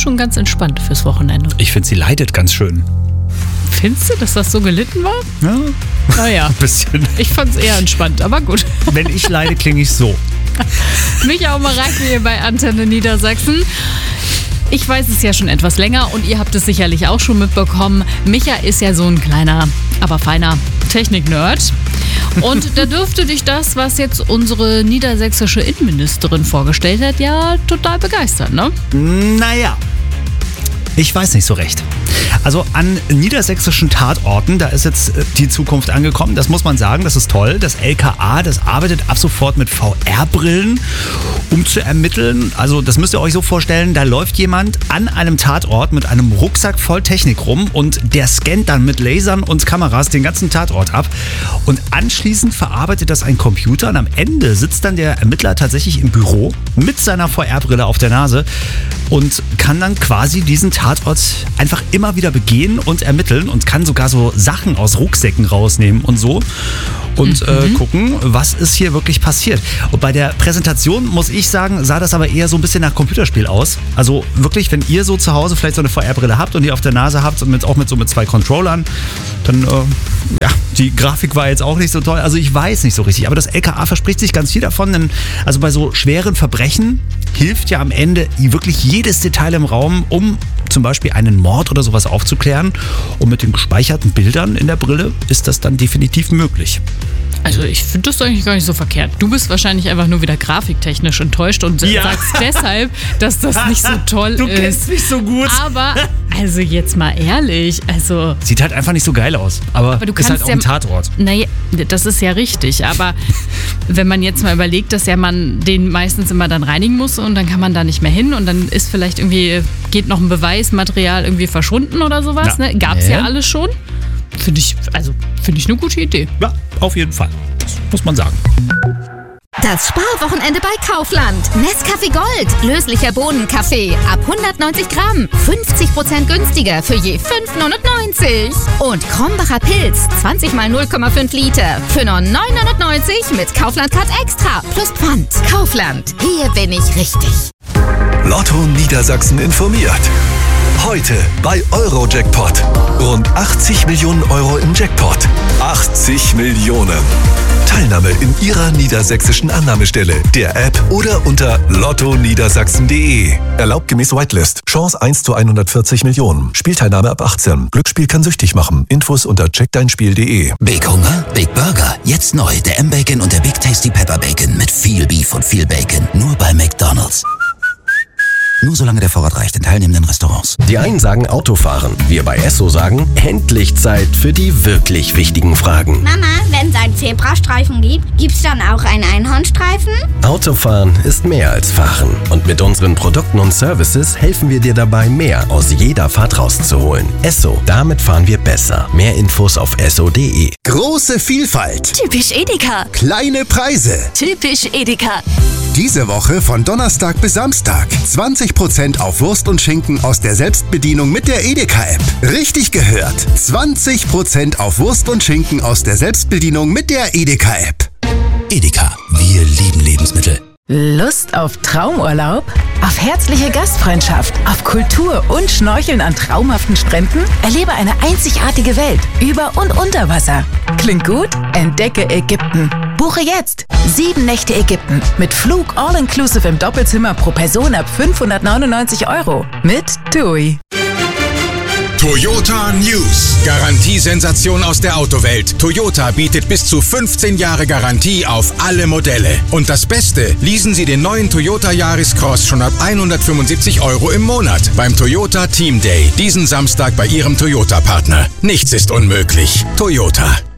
schon ganz entspannt fürs Wochenende. Ich finde, sie leidet ganz schön. Findest du, dass das so gelitten war? Ja, Naja, ein bisschen. ich fand es eher entspannt, aber gut. Wenn ich leide, klinge ich so. Micha Omeracke hier bei Antenne Niedersachsen. Ich weiß es ja schon etwas länger und ihr habt es sicherlich auch schon mitbekommen. Micha ist ja so ein kleiner, aber feiner Technik-Nerd. Und da dürfte dich das, was jetzt unsere niedersächsische Innenministerin vorgestellt hat, ja total begeistern, ne? Naja, ich weiß nicht so recht. Also an niedersächsischen Tatorten, da ist jetzt die Zukunft angekommen. Das muss man sagen, das ist toll. Das LKA, das arbeitet ab sofort mit VR-Brillen, um zu ermitteln. Also das müsst ihr euch so vorstellen, da läuft jemand an einem Tatort mit einem Rucksack voll Technik rum und der scannt dann mit Lasern und Kameras den ganzen Tatort ab. Und anschließend verarbeitet das ein Computer und am Ende sitzt dann der Ermittler tatsächlich im Büro mit seiner VR-Brille auf der Nase und kann dann quasi diesen Tatort einfach immer wieder begehen und ermitteln und kann sogar so Sachen aus Rucksäcken rausnehmen und so und gucken, was ist hier wirklich passiert. Und bei der Präsentation, muss ich sagen, sah das aber eher so ein bisschen nach Computerspiel aus. Also wirklich, wenn ihr so zu Hause vielleicht so eine VR-Brille habt und die auf der Nase habt und auch mit 2 Controllern, dann, die Grafik war jetzt auch nicht so toll. Also ich weiß nicht so richtig, aber das LKA verspricht sich ganz viel davon, denn also bei so schweren Verbrechen hilft ja am Ende wirklich jedes Detail im Raum, um zum Beispiel einen Mord oder sowas aufzuklären. Und mit den gespeicherten Bildern in der Brille ist das dann definitiv möglich. Also ich finde das eigentlich gar nicht so verkehrt. Du bist wahrscheinlich einfach nur wieder grafiktechnisch enttäuscht und sagst deshalb, dass das nicht so toll ist. Du kennst mich so gut. Aber, also jetzt mal ehrlich, also... Sieht halt einfach nicht so geil aus, aber du ist halt auch ein Tatort. Naja, das ist ja richtig, aber wenn man jetzt mal überlegt, dass ja man den meistens immer dann reinigen muss und dann kann man da nicht mehr hin und dann ist vielleicht irgendwie, geht noch ein Beweismaterial irgendwie verschwunden oder sowas, ne? Gab's ja alles schon. Finde ich eine gute Idee. Ja, auf jeden Fall. Das muss man sagen. Das Sparwochenende bei Kaufland. Nescafé Gold. Löslicher Bohnenkaffee. Ab 190 Gramm. 50% günstiger für je 5,99. Und Krombacher Pilz. 20 mal 0,5 Liter. Für nur 9,99 mit Kaufland Card Extra. Plus Pfand. Kaufland. Hier bin ich richtig. Lotto Niedersachsen informiert. Heute bei Eurojackpot. Rund 80 Millionen Euro im Jackpot. 80 Millionen. Teilnahme in Ihrer niedersächsischen Annahmestelle, der App oder unter lottoniedersachsen.de. Erlaubt gemäß Whitelist. Chance 1 zu 140 Millionen. Spielteilnahme ab 18. Glücksspiel kann süchtig machen. Infos unter checkdeinspiel.de. Big Hunger? Big Burger. Jetzt neu. Der M-Bacon und der Big Tasty Pepper Bacon. Mit viel Beef und viel Bacon. Nur bei McDonald's. Nur solange der Vorrat reicht in teilnehmenden Restaurants. Die einen sagen Autofahren. Wir bei Esso sagen, endlich Zeit für die wirklich wichtigen Fragen. Mama, wenn es einen Zebrastreifen gibt, gibt's dann auch einen Einhornstreifen? Autofahren ist mehr als Fahren. Und mit unseren Produkten und Services helfen wir dir dabei, mehr aus jeder Fahrt rauszuholen. Esso, damit fahren wir besser. Mehr Infos auf esso.de. Große Vielfalt. Typisch Edeka. Kleine Preise. Typisch Edeka. Diese Woche von Donnerstag bis Samstag. 20% auf Wurst und Schinken aus der Selbstbedienung mit der Edeka-App. Richtig gehört. 20% auf Wurst und Schinken aus der Selbstbedienung mit der Edeka-App. Edeka, wir lieben Lebensmittel. Lust auf Traumurlaub? Auf herzliche Gastfreundschaft? Auf Kultur und Schnorcheln an traumhaften Stränden? Erlebe eine einzigartige Welt über und unter Wasser. Klingt gut? Entdecke Ägypten. Buche jetzt 7 Nächte Ägypten mit Flug all-inclusive im Doppelzimmer pro Person ab 599 € mit TUI. Toyota News. Garantiesensation aus der Autowelt. Toyota bietet bis zu 15 Jahre Garantie auf alle Modelle. Und das Beste, leasen Sie den neuen Toyota Yaris Cross schon ab 175 € im Monat beim Toyota Team Day. Diesen Samstag bei Ihrem Toyota-Partner. Nichts ist unmöglich. Toyota.